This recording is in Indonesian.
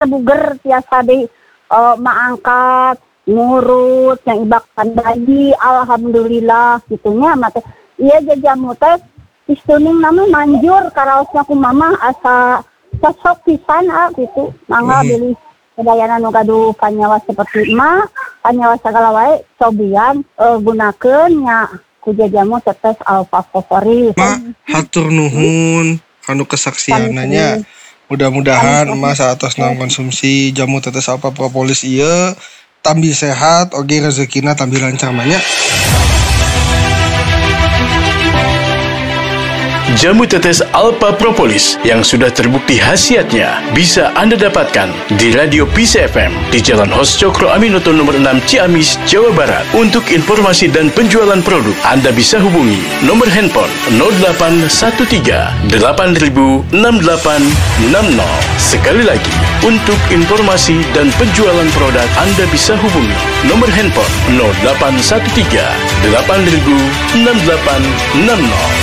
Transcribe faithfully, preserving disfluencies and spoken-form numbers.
buger tiasa di uh, maangkat ngurut yang ibakan bayi alhamdulillah gitunya mate iya jajamu teh istuning nama manjur karaosnya ku mama asa sosok pisan ah gitu mangga hmm. beli kedayana nu gaduh panyawa seperti emak panyawa sagala wae cobian uh, gunakeun nya ku jajamu tetes alfa favorit ma hatur nuhun kanu kesaksiananya mudah-mudahan emas atas nama konsumsi jamu tetes alfa propolis ieu tambi sehat, oge rezekina tambi lancar banyak. Jamu tetes Alpha Propolis yang sudah terbukti khasiatnya bisa Anda dapatkan di Radio P C F M di Jalan Hos Cokro Aminoto nomor enam Ciamis, Jawa Barat. Untuk informasi dan penjualan produk, Anda bisa hubungi nomor handphone nol delapan satu tiga delapan nol enam delapan enam nol. Sekali lagi, untuk informasi dan penjualan produk, Anda bisa hubungi nomor handphone nol delapan satu tiga delapan nol enam delapan enam nol.